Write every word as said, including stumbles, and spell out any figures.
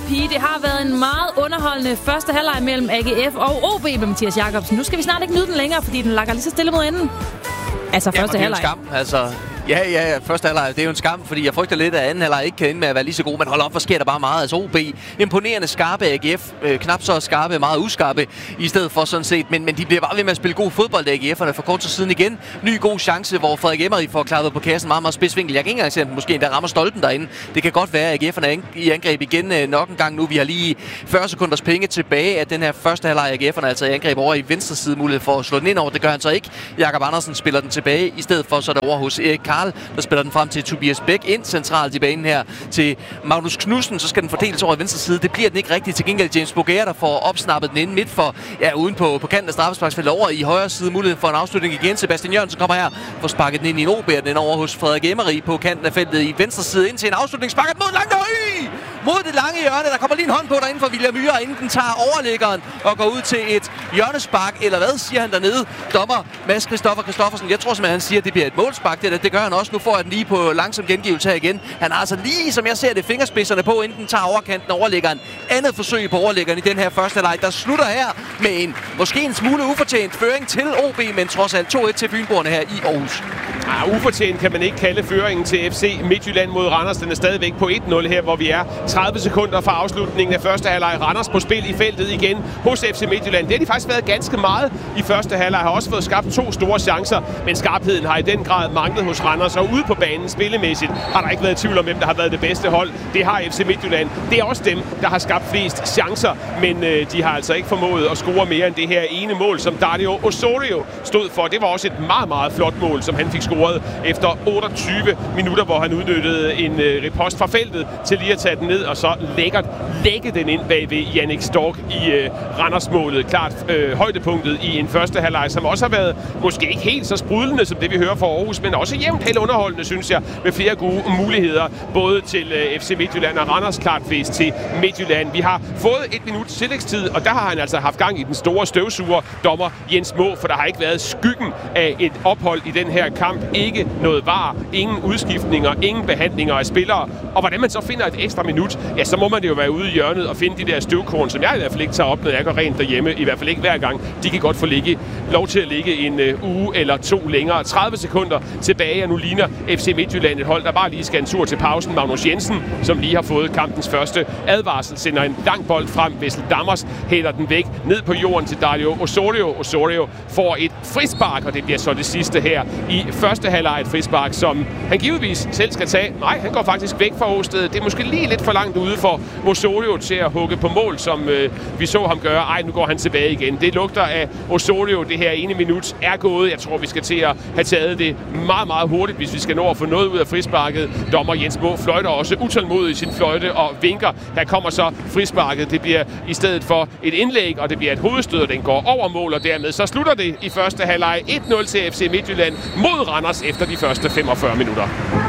Pige. Det har været en meget underholdende første halvleg mellem A G F og O B med Mathias Jacobsen. Nu skal vi snart ikke nyde den længere, fordi den lakker lige så stille mod enden. Altså første halvleg. Det er en skam, altså. Ja, ja, ja. Første halvleg, det er jo en skam, fordi jeg frygter lidt, at anden halvleg ikke kan ende med at være lige så god. Men hold op, hvor sker der bare meget. Altså O B, imponerende skarpe, A G F, øh, knap så skarpe, meget uskarpe i stedet for sådan set. Men, men de bliver bare ved med at spille god fodbold, A G F'erne, for kort tid siden igen. Ny god chance, hvor Frederik Emery får klaret på kassen meget, meget spidsvinkel. Jeg kan ikke engang se, at måske endda rammer stolpen derinde. Det kan godt være, at A G F'erne er i angreb igen øh, nok en gang nu. Vi har lige fyrre sekunders penge tilbage af den her første halvleg. A G F'erne altså i angreb over i venstre side, mulighed for at slå den ind over. Det gør han så ikke. Jakob Andersen spiller den tilbage. I stedet for så er der over hos Erik Karl, der spiller den frem til Tobias Bæk ind centralt i banen her til Magnus Knudsen, så skal den fordeles over i venstre side. Det bliver den ikke rigtigt. Til gengæld James Boger, der får opsnappet den ind midt for, ja, uden på, på kanten af straffesparksfeltet over i højre side. Muligheden for en afslutning igen. Sebastian Jørgensen kommer her, får sparket den ind i en O B, den over hos Frederik Emery på kanten af feltet i venstre side ind til en afslutning. Sparket mod langt høj! Mod det lange hjørne. Der kommer lige en hånd på derinde for William Myhre, inden den tager overliggeren og går ud til et hjørnespark. Eller hvad siger han dernede? Dommer Mads Christoffer Christoffersen. Jeg tror simpelthen, han siger, at det bliver et målspark. Det, det gør han også. Nu får jeg den lige på langsom gengivelse her igen. Han har altså lige, som jeg ser det, fingerspidserne på, inden den tager overkanten og overliggeren. Andet forsøg på overliggeren i den her første leg, der slutter her med en måske en smule ufortjent føring til O B, men trods alt to et til Fynboerne her i Aarhus. Ah, ufortjent kan man ikke kalde føringen til F C Midtjylland mod Randers. Den er stadigvæk på et nul her, hvor vi er tredive sekunder fra afslutningen af første halvleg. Randers på spil i feltet igen hos F C Midtjylland. Det har de faktisk været ganske meget i første halvleg. Har også fået skabt to store chancer, men skarpheden har i den grad manglet hos Randers. Og ude på banen spillemæssigt har der ikke været tvivl om, hvem der har været det bedste hold. Det har F C Midtjylland. Det er også dem, der har skabt flest chancer, men øh, de har altså ikke formået at score mere end det her ene mål, som Dario Osorio stod for. Det var også et meget, meget flot mål, som han fik scoret efter otteogtyve minutter, hvor han udnyttede en øh, ripost fra feltet til lige at tage den ned og så lækkert lægge den ind bag ved Jannik Stork i øh, Randers-målet. Klart øh, højdepunktet i en første halvleg, som også har været måske ikke helt så sprudlende som det, vi hører fra Aarhus, men også jævnt helt underholdende, synes jeg, med flere gode muligheder, både til øh, F C Midtjylland og Randers. Klart flest til Midtjylland. Vi har fået et minut tillægstid, og der har han altså haft gang i den store støvsuger, dommer Jens Må, for der har ikke været skyggen af et ophold i den her kamp. Ikke noget var, ingen udskiftninger, ingen behandlinger af spillere. Og hvordan man så finder et ekstra minut, ja, så må man det jo være ude i hjørnet og finde de der støvkorn, som jeg i hvert fald ikke tager op, når jeg går rent derhjemme. I hvert fald ikke hver gang. De kan godt få ligge, lov til at ligge en uh, uge eller to længere. tredive sekunder tilbage, og nu ligner F C Midtjylland et hold, der bare lige skal en tur til pausen. Magnus Jensen, som lige har fået kampens første advarsel, sender en lang bold frem. Vessel Dammers hælder den væk ned på jorden til Dario Osorio. Osorio får et frispark, og det bliver så det sidste her i første halvleg. Et frispark, som han givetvis selv skal tage. Nej, han går faktisk væk fra åstedet. Det er måske lige lidt for langt ude for Osorio til at hugge på mål, som øh, vi så ham gøre. Ej, nu går han tilbage igen. Det lugter af Osorio. Det her ene minut er gået. Jeg tror, vi skal til at have taget det meget, meget hurtigt, hvis vi skal nå at få noget ud af frisparket. Dommer Jens Må fløjter også utålmodig i sin fløjte og vinker. Der kommer så frisparket. Det bliver i stedet for et indlæg, og det bliver et hovedstød, og den går over mål, og dermed så slutter det i første halvleg et nul til F C Midtjylland mod Randers efter de første femogfyrre minutter.